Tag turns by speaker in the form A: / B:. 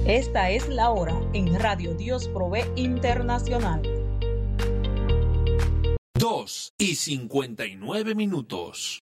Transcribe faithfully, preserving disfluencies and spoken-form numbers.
A: Esta es la hora en Radio Dios Provee Internacional.
B: Dos y cincuenta y nueve minutos.